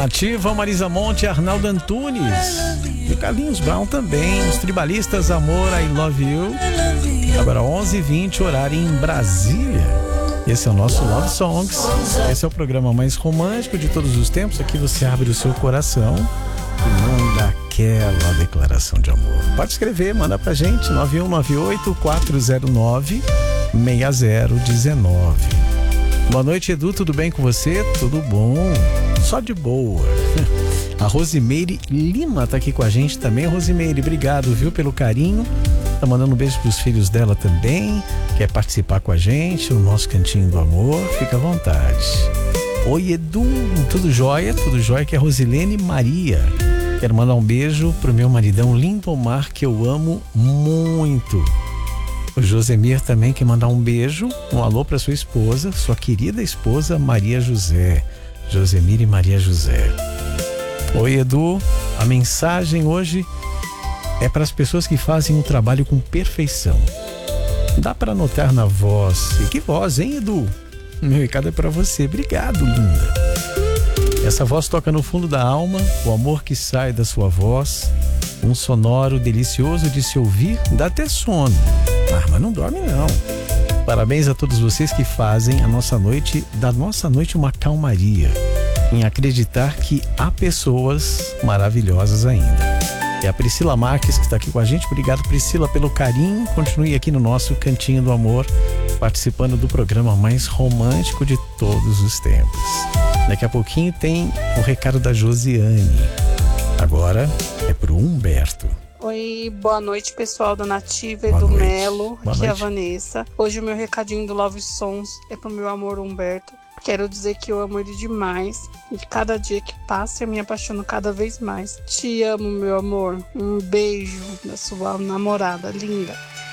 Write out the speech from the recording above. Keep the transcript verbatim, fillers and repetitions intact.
Nativa, Marisa Monte, Arnaldo Antunes e Carlinhos Brown também. Os Tribalistas, Amor, I Love You. Agora onze e vinte, horário em Brasília. Esse é o nosso Love Songs. Esse é o programa mais romântico de todos os tempos. Aqui você abre o seu coração e manda aquela declaração de amor. Pode escrever, manda pra gente nove um nove oito quatro zero nove seis zero um nove. Boa noite, Edu, tudo bem com você? Tudo bom, só de boa. A Rosimeire Lima tá aqui com a gente também. Rosimeire, obrigado, viu, pelo carinho. Tá mandando um beijo pros filhos dela também. Quer participar com a gente no nosso Cantinho do Amor? Fica à vontade. Oi, Edu, tudo jóia? Tudo jóia, que é Rosilene Maria. Quero mandar um beijo pro meu maridão Lindomar, que eu amo muito. O Josemir também quer mandar um beijo, um alô para sua esposa, sua querida esposa Maria José. Josemir e Maria José. Oi, Edu, a mensagem hoje é para as pessoas que fazem o trabalho com perfeição. Dá para notar na voz. E que voz, hein, Edu? Meu recado é para você. Obrigado, linda. Essa voz toca no fundo da alma, o amor que sai da sua voz, um sonoro delicioso de se ouvir, dá até sono. Ah, mas não dorme não. Parabéns a todos vocês que fazem a nossa noite, da nossa noite uma calmaria, em acreditar que há pessoas maravilhosas ainda. É a Priscila Marques que está aqui com a gente. Obrigado, Priscila, pelo carinho. Continue aqui no nosso Cantinho do Amor, participando do programa mais romântico de todos os tempos. Daqui a pouquinho tem o recado da Josiane. Agora é pro Humberto. Oi, boa noite, pessoal da Nativa e Boa do noite. Melo. Boa Aqui é a noite. Vanessa. Hoje o meu recadinho do Love Songs é pro meu amor Humberto. Quero dizer que eu amo ele demais e cada dia que passa eu me apaixono cada vez mais. Te amo, meu amor. Um beijo da sua namorada linda.